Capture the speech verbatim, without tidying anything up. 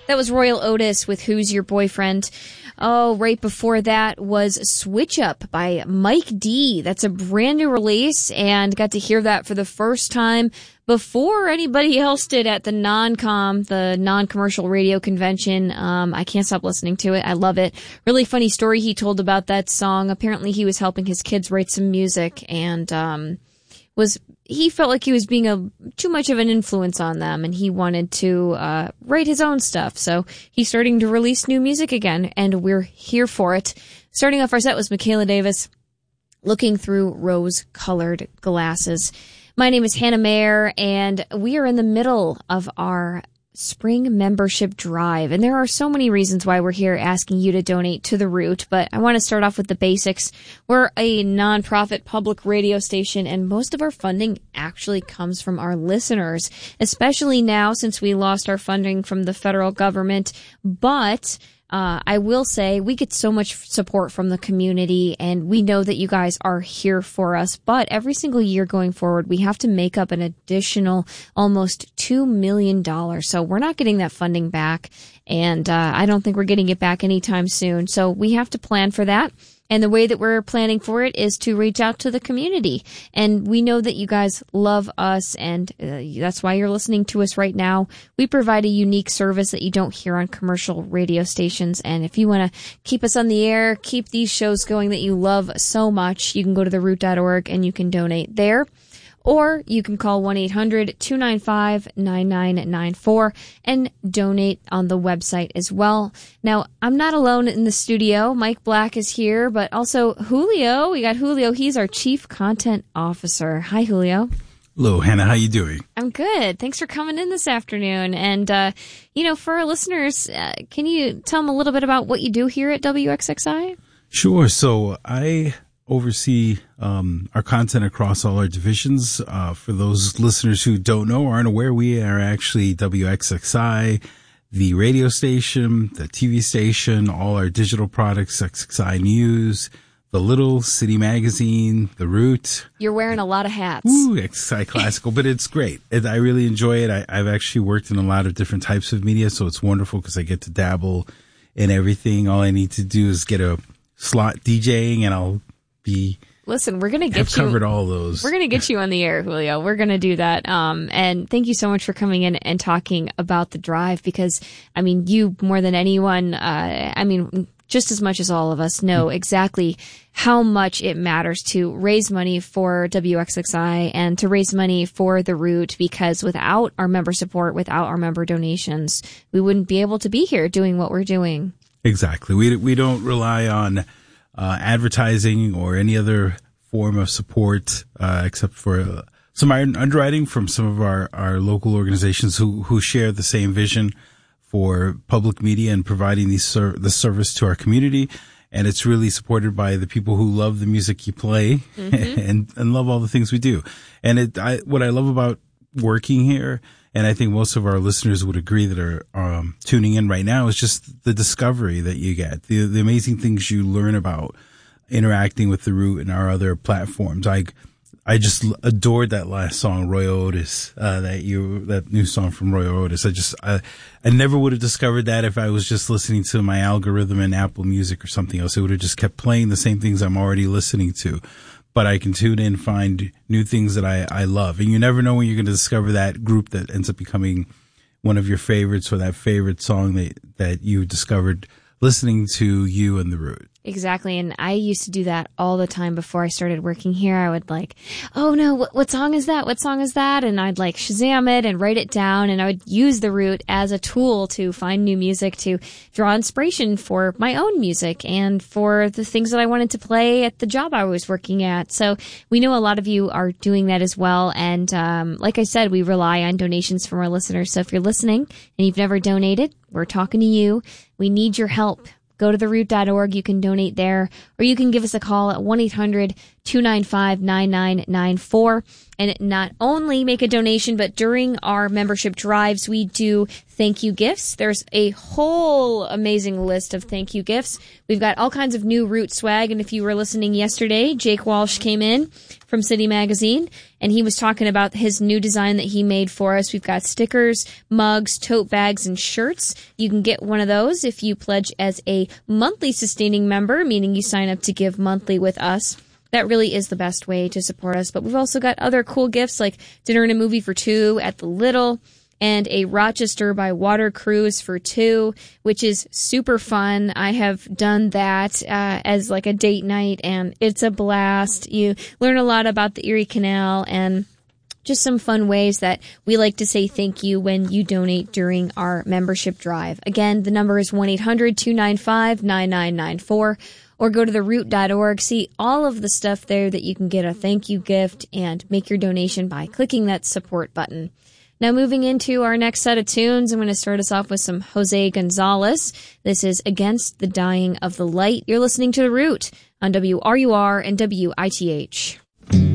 That was Royal Otis with Who's Your Boyfriend? Oh, right before that was Switch Up by Mike D. That's a brand new release, and got to hear that for the first time before anybody else did at the non-com, the non-commercial radio convention. Um, I can't stop listening to it. I love it. Really funny story he told about that song. Apparently he was helping his kids write some music, and um, was he felt like he was being a too much of an influence on them, and he wanted to uh, write his own stuff. So he's starting to release new music again, and we're here for it. Starting off our set was Michaela Davis, Looking Through Rose-Colored Glasses. My name is Hannah Mayer, and we are in the middle of our spring membership drive. And there are so many reasons why we're here asking you to donate to The Root, but I want to start off with the basics. We're a nonprofit public radio station, and most of our funding actually comes from our listeners, especially now since we lost our funding from the federal government. But Uh, I will say we get so much support from the community, and we know that you guys are here for us. But every single year going forward, we have to make up an additional almost two million dollars. So we're not getting that funding back, and uh, I don't think we're getting it back anytime soon. So we have to plan for that. And the way that we're planning for it is to reach out to the community. And we know that you guys love us, and uh, that's why you're listening to us right now. We provide a unique service that you don't hear on commercial radio stations. And if you want to keep us on the air, keep these shows going that you love so much, you can go to the root dot org and you can donate there. Or you can call one eight hundred two nine five nine nine nine four and donate on the website as well. Now, I'm not alone in the studio. Mike Black is here, but also Julio. We got Julio. He's our Chief Content Officer. Hi, Julio. Hello, Hannah. How you doing? I'm good. Thanks for coming in this afternoon. And, uh, you know, for our listeners, uh, can you tell them a little bit about what you do here at W X X I? Sure. So I oversee um, our content across all our divisions. Uh, for those listeners who don't know or aren't aware, we are actually W X X I, the radio station, the T V station, all our digital products, X X I News, The Little, City Magazine, The Root. You're wearing a lot of hats. Ooh, X X I Classical, but it's great. It, I really enjoy it. I, I've actually worked in a lot of different types of media, so it's wonderful because I get to dabble in everything. All I need to do is get a slot DJing, and I'll be Listen, we're gonna get have you covered all those. We're gonna get you on the air, Julio. We're gonna do that. Um, and thank you so much for coming in and talking about the drive, because I mean, you more than anyone, uh, I mean, just as much as all of us know exactly how much it matters to raise money for W X X I and to raise money for The Root, because without our member support, without our member donations, we wouldn't be able to be here doing what we're doing. Exactly. We we don't rely on Uh, advertising or any other form of support, uh, except for uh, some underwriting from some of our, our local organizations who, who share the same vision for public media and providing these ser- the service to our community. And it's really supported by the people who love the music you play mm-hmm. and, and love all the things we do. And it, I, what I love about working here, and I think most of our listeners would agree that are um, tuning in right now, is just the discovery that you get, the the amazing things you learn about interacting with The Root and our other platforms. I I just adored that last song, Roy Otis, uh, that you that new song from Roy Otis. I just I, I never would have discovered that if I was just listening to my algorithm in Apple Music or something else. It would have just kept playing the same things I'm already listening to. But I can tune in, find new things that I, I love. And you never know when you're going to discover that group that ends up becoming one of your favorites, or that favorite song that, that you discovered listening to you and The Root. Exactly. And I used to do that all the time before I started working here. I would like, oh no, what, what song is that? What song is that? And I'd like Shazam it and write it down. And I would use The Root as a tool to find new music, to draw inspiration for my own music and for the things that I wanted to play at the job I was working at. So we know a lot of you are doing that as well. And um, like I said, we rely on donations from our listeners. So if you're listening and you've never donated, we're talking to you. We need your help. Go to the root dot org. You can donate there, or you can give us a call at one eight hundred two nine five, nine nine nine four. And not only make a donation, but during our membership drives, we do thank you gifts. There's a whole amazing list of thank you gifts. We've got all kinds of new Root swag. And if you were listening yesterday, Jake Walsh came in from City Magazine, and he was talking about his new design that he made for us. We've got stickers, mugs, tote bags, and shirts. You can get one of those if you pledge as a monthly sustaining member, meaning you sign up to give monthly with us. That really is the best way to support us. But we've also got other cool gifts like dinner and a movie for two at the Little, and a Rochester by Water cruise for two, which is super fun. I have done that uh, as like a date night, and it's a blast. You learn a lot about the Erie Canal and just some fun ways that we like to say thank you when you donate during our membership drive. Again, the number is one eight hundred, two nine five, nine nine nine four. Or go to the root dot org, see all of the stuff there that you can get a thank you gift and make your donation by clicking that support button. Now moving into our next set of tunes, I'm going to start us off with some Jose Gonzalez. This is Against the Dying of the Light. You're listening to The Root on W R U R and W I T H.